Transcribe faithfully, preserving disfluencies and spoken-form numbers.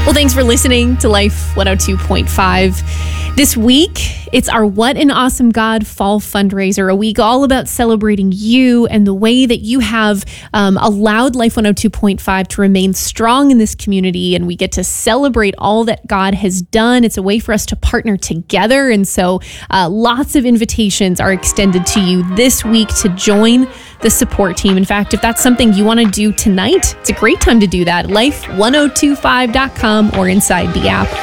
Well, thanks for listening to Life one oh two point five. This week, it's our What an Awesome God Fall Fundraiser, a week all about celebrating you and the way that you have um, allowed Life one oh two point five to remain strong in this community, and we get to celebrate all that God has done. It's a way for us to partner together, and so uh, lots of invitations are extended to you this week to join the support team. In fact, if that's something you want to do tonight, it's a great time to do that. life ten twenty-five dot com or inside the app.